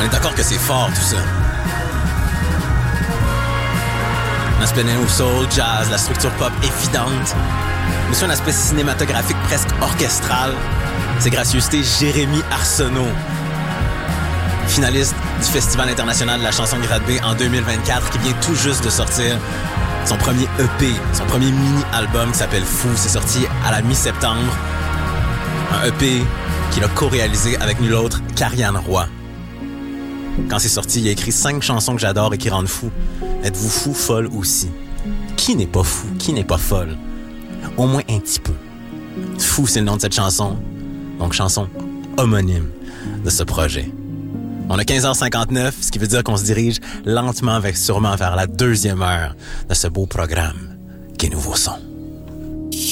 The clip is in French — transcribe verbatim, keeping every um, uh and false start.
On est d'accord que c'est fort, tout ça. Un aspect néo-soul, jazz, la structure pop évidente. Mais aussi un aspect cinématographique presque orchestral. C'est gracieuseté Jérémy Arsenault, finaliste du Festival international de la chanson grade B en deux mille vingt-quatre, qui vient tout juste de sortir son premier E P, son premier mini-album qui s'appelle Fou. C'est sorti à la mi-septembre. Un E P qu'il a co-réalisé avec nul autre qu'Ariane Roy. Quand c'est sorti, il a écrit cinq chansons que j'adore et qui rendent fou. Êtes-vous fou, folle aussi? Qui n'est pas fou? Qui n'est pas folle? Au moins un petit peu. Fou, c'est le nom de cette chanson. Donc, chanson homonyme de ce projet. On a quinze heures cinquante-neuf, ce qui veut dire qu'on se dirige lentement, avec sûrement vers la deuxième heure de ce beau programme qui est Nouveau Son.